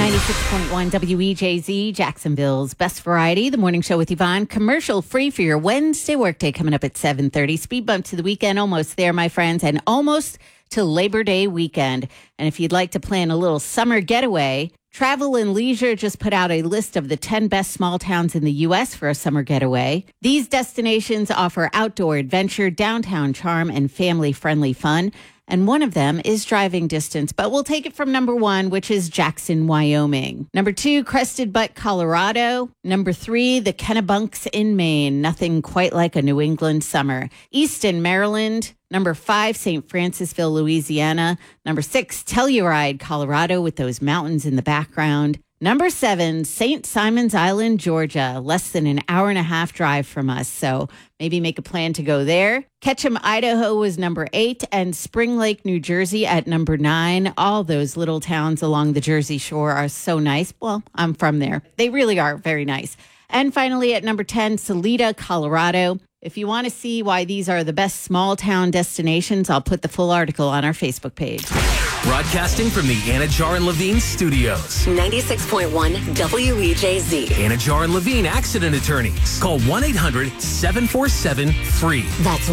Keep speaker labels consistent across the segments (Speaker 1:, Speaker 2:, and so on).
Speaker 1: 96.1 WEJZ, Jacksonville's Best Variety, the morning show with Yvonne. Commercial free for your Wednesday workday coming up at 7:30. Speed bump to the weekend, almost there, my friends, and almost to Labor Day weekend. And if you'd like to plan a little summer getaway, Travel and Leisure just put out a list of the 10 best small towns in the U.S. for a summer getaway. These destinations offer outdoor adventure, downtown charm, and family-friendly fun. And one of them is driving distance, but we'll take it from number 1, which is Jackson, Wyoming. Number 2, Crested Butte, Colorado. Number 3, the Kennebunks in Maine. Nothing quite like a New England summer. Easton, Maryland. Number 5, St. Francisville, Louisiana. Number 6, Telluride, Colorado, with those mountains in the background. Number 7, St. Simons Island, Georgia, less than an hour and a half drive from us. So maybe make a plan to go there. Ketchum, Idaho was number 8, and Spring Lake, New Jersey at number 9. All those little towns along the Jersey Shore are so nice. Well, I'm from there. They really are very nice. And finally at number 10, Salida, Colorado. If you want to see why these are the best small town destinations, I'll put the full article on our Facebook page.
Speaker 2: Broadcasting from the Anajar and Levine studios.
Speaker 3: 96.1 WEJZ.
Speaker 2: Anajar and Levine Accident Attorneys. Call 1-800-747-FREE.
Speaker 3: That's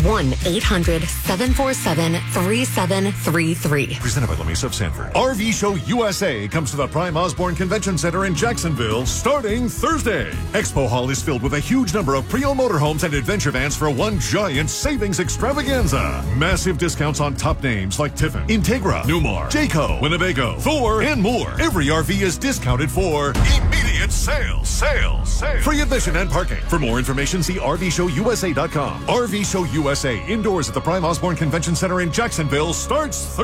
Speaker 3: 1-800-747-3733.
Speaker 4: Presented by Lamesa of Sanford. RV Show USA comes to the Prime Osborne Convention Center in Jacksonville starting Thursday. Expo Hall is filled with a huge number of pre-owned motorhomes and adventure vans for one giant savings extravaganza. Massive discounts on top names like Tiffin, Integra, Newmar, Jayco, Winnebago, Thor, and more. Every RV is discounted for immediate sales. Free admission and parking. For more information, see RVShowUSA.com. RV Show USA indoors at the Prime Osborne Convention Center in Jacksonville starts Thursday.